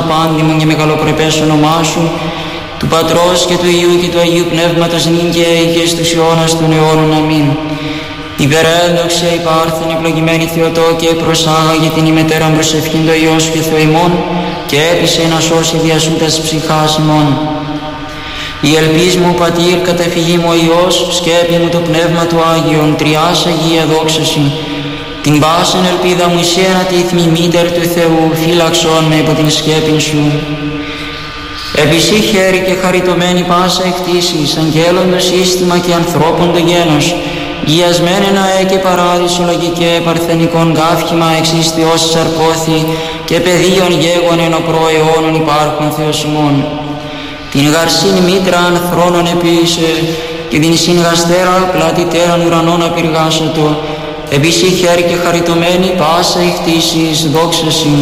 το πάντιμον και μεγαλοπρεπές όνομά σου, του Πατρός και του Υιού και του Αγίου Πνεύματος νυν και αεί και στους αιώνας των αιώνων. Αμήν. Υπερέντοξε υπάρχθεν ευλογημένη Θεοτόκε, προσάγαγε την ημετέραν προσευχήν το Υιό σου και Θεό ημών, και έπεισε να σώσει δια σου τας ψυχάς ημών. Η ελπίς μου Πατήρ, καταφυγή μου ο Υιός, σκέπη μου το Πνεύμα του Άγιον, τριάς Αγία δόξα σου. Την πάσεν ελπίδα μου εσένα τη θμημήτερ του Θεού, φύλαξον με υπό την σκέπην σου. Επισή χέρι και χαριτωμένη πάσα εκτίσεις, αγγέλων το σύστημα και ανθρώπων το γένος, γιασμένενα και παράδεισο λογικέ παρθενικών καύχημα εξής Θεός σαρκώθη και παιδίων γέγον εν ο προαιώνων υπάρχων Θεός ημών. Την γαρσήν μήτραν θρόνων επίησε και την συγγαστέρα πλατητέραν ουρανών απειργάσατο, επισή χέρι και χαριτωμένη πάσα εκτίσεις, δόξα συ.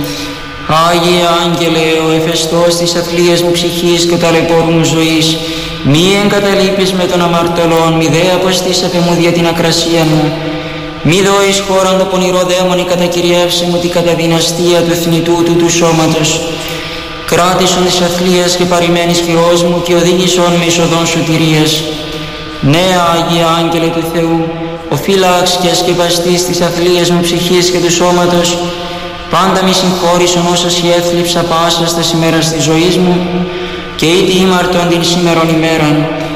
Άγιε Άγγελε, ο εφεστός της αθλίας μου ψυχής και ταλαιπώρου μου ζωής, μη εγκαταλείπεις με τον αμαρτωλόν, μη δε αποστήσατε μου δια την ακρασία μου. Μη δώεις χώραν το πονηρό δαίμονι κατακυριεύσε μου την καταδυναστία του θνητού του σώματος. Κράτησον της αθλίας και παρημένης χειρός μου και οδήγησον με εισοδόν σωτηρίας. Ναι, Άγιε Άγγελε του Θεού, ο φύλαξ και ασκευαστής της αθλίας μου ψυχής και του σώματος, πάντα μη συγχώρησον όσα σοι έθλιψα πάσα στα ημέρας της ζωής μου, και ήτι ήμαρτον την σήμερον ημέραν.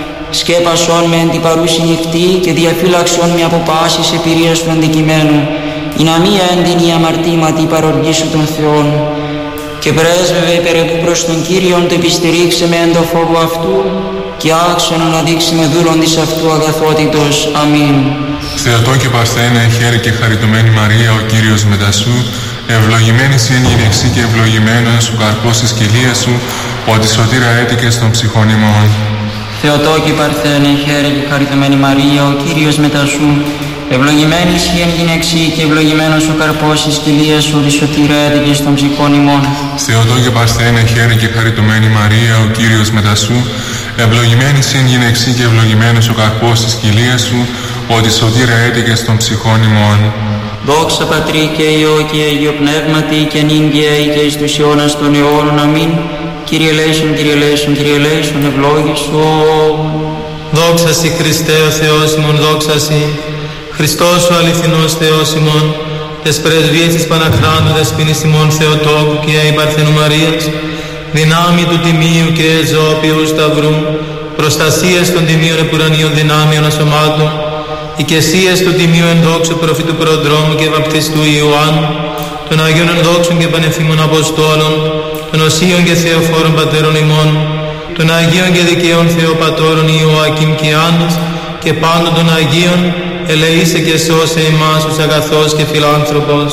Σκέπασον με εν την παρούση νυχτή και διαφύλαξον με από πάσης επηρείας του αντικειμένου, η να μία έντυνη αμαρτήματι παροργή σου των Θεών. Και πρέσβευε υπερεπού προς τον Κύριον το επιστηρίξε με εν το φόβο αυτού, και άξιον να δείξει με δούλον της αυτού αγαθότητος. Αμήν. Θεοτόκε Παρθένε, χαίρε και χαριτωμένη Μαρία, ο Κύριος μετά σου, ευλογημένη σύ εν γυναιξή και ευλογημένος ο καρπός της κοιλίας σου, ότι σωτήρα έτικες των ψυχών ημών. Θεοτόκε Παρθένε, χαίρε και χαριτωμένη Μαρία, ο Κύριος μετά σου, ευλογημένη σύ εν γυναιξή και ευλογημένος ο καρπός της κοιλίας σου, ότι σωτήρα έτικες των ψυχών ημών. Θεοτόκε Παρθένε, χαίρε και χαριτωμένη Μαρία, ο Κύριος μετά σου, ευλογημένη σύ εν γυναιξή και ευλογημένος ο καρπός της κοιλίας σου, ότι σωτήρα έτικες των ψυχών ημών. Δόξα Πατρί και Υιό και Αγίο Πνεύματι και νυν και αεί και εις τους αιώνας των αιώνων. Αμήν. Κύριε ελέησον, Κύριε ελέησον, Κύριε ελέησον, ευλόγησον. Δόξα Συ Χριστέ ο Θεός ημών, δόξα Συ. Χριστός ο αληθινός Θεός ημών, τες πρεσβείες της Παναχράντου δεσποίνης ημών Θεοτόκου και αεί Παρθενού Μαρίας, δυνάμει του τιμίου και εζώπιου σταυρού, προστασίες των τιμίων επουρανίων δυνάμεων ασωμάτων, οικεσίες του τιμίου ενδόξου προφήτου προδρόμου και βαπτιστού Ιωάννου, των Αγίων ενδόξων και πανεφήμων Αποστόλων, των οσίων και θεοφόρων πατέρων ημών, των Αγίων και δικαίων Θεοπατώρων Ιωακήμ και Άννης, και πάντων των Αγίων, ελεήσε και σώσε εμάς τους αγαθός και φιλάνθρωπος.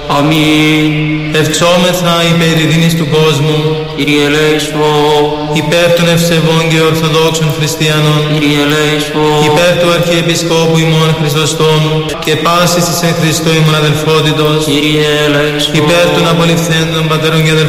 Αμήν. Ευξόμεθα υπέρ ειρήνης του κόσμου, Κύριε ελέησον. υπέρ των ευσεβών και ορθοδόξων χριστιανών, Κύριε ελέησον. υπέρ του Αρχιεπισκόπου ημών Χριστοστόμου και πάσης της εν Χριστώ ημών αδελφότητος, Κύριε ελέησον. υπέρ των απολυθέντων πατέρων και αδελφών